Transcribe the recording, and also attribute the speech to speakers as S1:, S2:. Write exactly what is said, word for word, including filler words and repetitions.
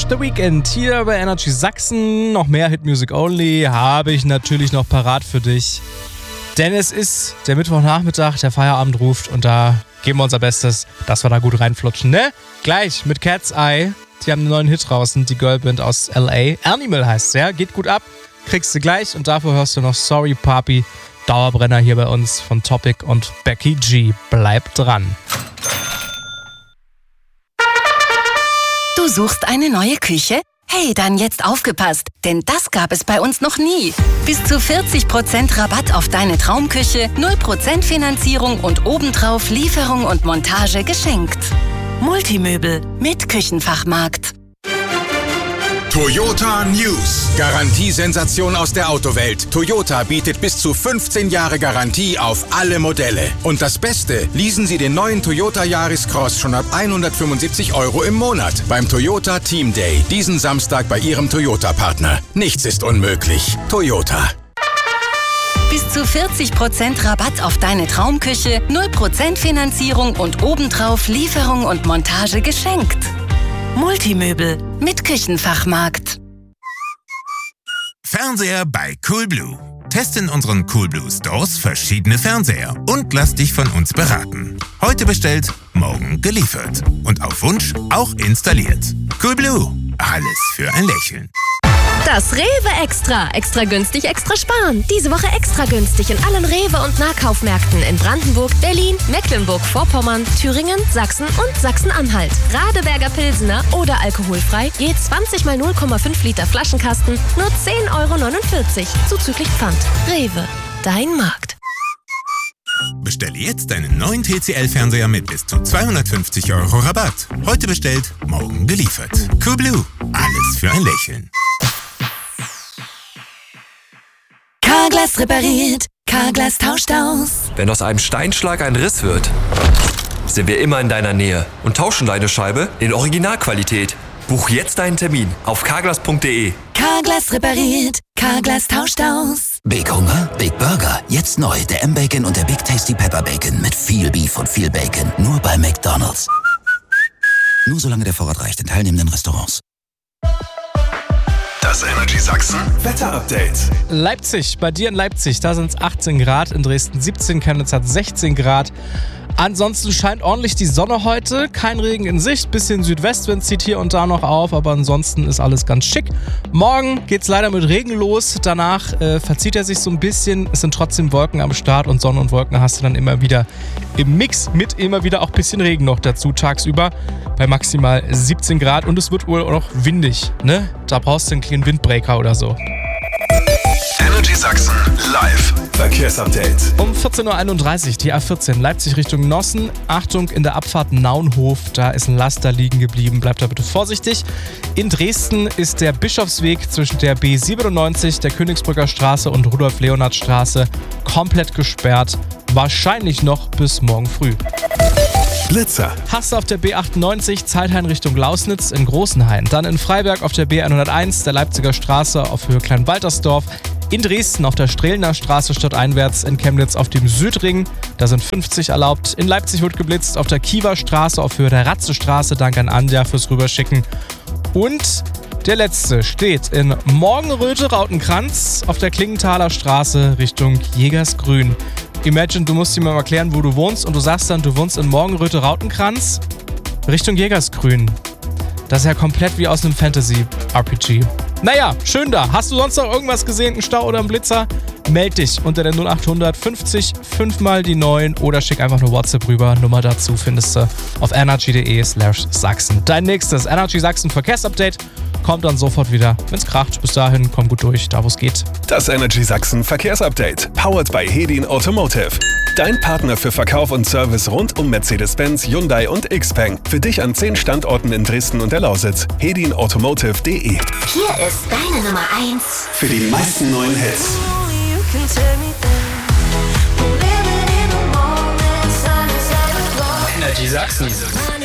S1: The Weeknd hier bei Energy Sachsen. Noch mehr Hit Music Only habe ich natürlich noch parat für dich. Denn es ist der Mittwochnachmittag, der Feierabend ruft und da geben wir unser Bestes, dass wir da gut reinflutschen, ne? Gleich mit Cat's Eye. Die haben einen neuen Hit draußen, die Girlband aus L A. Animal heißt ja, geht gut ab, kriegst du gleich und dafür hörst du noch Sorry Papi, Dauerbrenner hier bei uns von Topic und Becky G. Bleib dran.
S2: Du suchst eine neue Küche? Hey, dann jetzt aufgepasst, denn das gab es bei uns noch nie. Bis zu vierzig Prozent Rabatt auf deine Traumküche, null Prozent Finanzierung und obendrauf Lieferung und Montage geschenkt. Multimöbel mit Küchenfachmarkt.
S3: Toyota News. Garantiesensation aus der Autowelt. Toyota bietet bis zu fünfzehn Jahre Garantie auf alle Modelle. Und das Beste, leasen Sie den neuen Toyota Yaris Cross schon ab hundertfünfundsiebzig Euro im Monat beim Toyota Team Day. Diesen Samstag bei Ihrem Toyota-Partner. Nichts ist unmöglich. Toyota.
S2: Bis zu vierzig Prozent Rabatt auf deine Traumküche, null Prozent Finanzierung und obendrauf Lieferung und Montage geschenkt. Multimöbel mit Küchenfachmarkt.
S4: Fernseher bei Coolblue. Teste in unseren Coolblue Stores verschiedene Fernseher und lass dich von uns beraten. Heute bestellt, morgen geliefert. Und auf Wunsch auch installiert. Coolblue. Alles für ein Lächeln.
S5: Das Rewe Extra. Extra günstig, extra sparen. Diese Woche extra günstig in allen Rewe- und Nahkaufmärkten in Brandenburg, Berlin, Mecklenburg-Vorpommern, Thüringen, Sachsen und Sachsen-Anhalt. Radeberger Pilsener oder alkoholfrei je zwanzig mal null Komma fünf Liter Flaschenkasten nur zehn Euro neunundvierzig zuzüglich Pfand. Rewe, dein Markt.
S4: Bestelle jetzt deinen neuen T C L-Fernseher mit bis zu zweihundertfünfzig Euro Rabatt. Heute bestellt, morgen geliefert. Coolblue. Alles für ein Lächeln.
S2: Carglass repariert, Carglass tauscht aus.
S6: Wenn aus einem Steinschlag ein Riss wird, sind wir immer in deiner Nähe und tauschen deine Scheibe in Originalqualität. Buch jetzt deinen Termin auf carglass punkt de.
S2: Carglass repariert, Carglass tauscht aus.
S7: Big Hunger, Big Burger. Jetzt neu der M-Bacon und der Big Tasty Pepper Bacon mit viel Beef und viel Bacon. Nur bei McDonald's. Nur solange der Vorrat reicht in teilnehmenden Restaurants.
S3: Das Energy Sachsen Wetter-Update.
S1: Leipzig, bei dir in Leipzig, da sind es achtzehn Grad, in Dresden siebzehn, Chemnitz hat sechzehn Grad. Ansonsten scheint ordentlich die Sonne heute, kein Regen in Sicht, bisschen Südwestwind zieht hier und da noch auf, aber ansonsten ist alles ganz schick. Morgen geht's leider mit Regen los, danach äh, verzieht er sich so ein bisschen, es sind trotzdem Wolken am Start und Sonne und Wolken hast du dann immer wieder im Mix mit immer wieder auch ein bisschen Regen noch dazu tagsüber bei maximal siebzehn Grad und es wird wohl auch noch windig, ne? Da brauchst du einen kleinen Windbreaker oder so.
S3: Energy Sachsen live Verkehrsupdate.
S1: Um vierzehn Uhr einunddreißig, die A vierzehn, Leipzig Richtung Nossen. Achtung, in der Abfahrt Naunhof, da ist ein Laster liegen geblieben. Bleibt da bitte vorsichtig. In Dresden ist der Bischofsweg zwischen der B siebenundneunzig, der Königsbrücker Straße und Rudolf-Leonhard-Straße komplett gesperrt. Wahrscheinlich noch bis morgen früh.
S3: Blitzer.
S1: Hast du auf der B achtundneunzig, Zeithain Richtung Lausnitz in Großenhain. Dann in Freiberg auf der B hunderteins, der Leipziger Straße auf Höhe Kleinwaltersdorf. In Dresden auf der Strehlener Straße stadteinwärts, in Chemnitz auf dem Südring, da sind fünfzig erlaubt. In Leipzig wird geblitzt auf der Kiewer Straße auf Höhe der Ratzestraße, danke an Anja fürs Rüberschicken. Und der letzte steht in Morgenröte-Rautenkranz auf der Klingenthaler Straße Richtung Jägersgrün. Imagine, du musst dir mal erklären, wo du wohnst und du sagst dann, du wohnst in Morgenröte-Rautenkranz Richtung Jägersgrün. Das ist ja komplett wie aus einem Fantasy-R P G. Naja, schön da. Hast du sonst noch irgendwas gesehen, einen Stau oder einen Blitzer? Meld dich unter der null achthundert fünfzig fünf mal die neun oder schick einfach eine WhatsApp rüber. Nummer dazu findest du auf energy.de slash Sachsen. Dein nächstes Energy Sachsen Verkehrsupdate kommt dann sofort wieder, wenn's kracht. Bis dahin, komm gut durch, da wo's geht.
S3: Das Energy Sachsen Verkehrsupdate. Powered by Hedin Automotive. Dein Partner für Verkauf und Service rund um Mercedes-Benz, Hyundai und Xpeng. Für dich an zehn Standorten in Dresden und der Lausitz. hedin automotive punkt de.
S8: Hier ist deine Nummer eins
S3: für die meisten neuen Hits.
S1: Energy Sachsen.